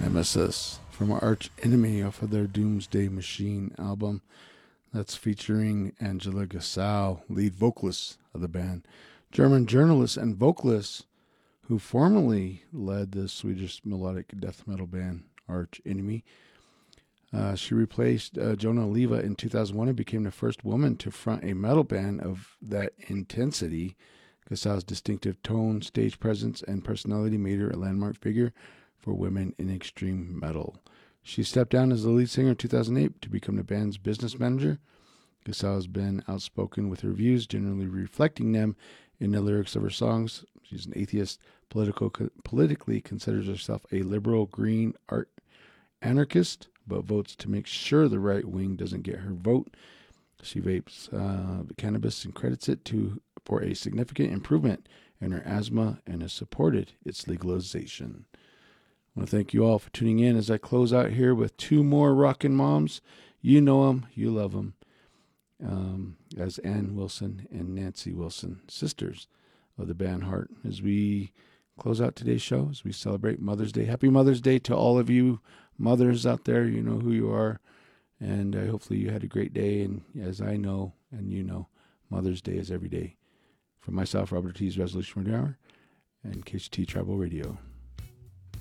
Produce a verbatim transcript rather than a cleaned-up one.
Nemesis from Arch Enemy off of their Doomsday Machine album. That's featuring Angela Gasau, lead vocalist of the band. German journalist and vocalist who formerly led the Swedish melodic death metal band Arch Enemy. Uh, she replaced uh, Jonah Leva in two thousand one and became the first woman to front a metal band of that intensity. Gasau's distinctive tone, stage presence, and personality made her a landmark figure for women in extreme metal. She stepped down as the lead singer in two thousand eight to become the band's business manager. Gasau has been outspoken with her views, generally reflecting them in the lyrics of her songs. She's an atheist, political, politically considers herself a liberal, green, art anarchist, but votes to make sure the right wing doesn't get her vote. She vapes uh, cannabis and credits it to for a significant improvement in her asthma and has supported its legalization. I want to thank you all for tuning in as I close out here with two more rockin' moms. You know them, you love them, um, as Ann Wilson and Nancy Wilson, sisters of the band Heart. As we close out today's show, as we celebrate Mother's Day. Happy Mother's Day to all of you mothers out there. You know who you are, and uh, hopefully you had a great day. And as I know, and you know, Mother's Day is every day. From myself, Robert Ortiz, Resolution Radio Hour, and K H T Tribal Radio.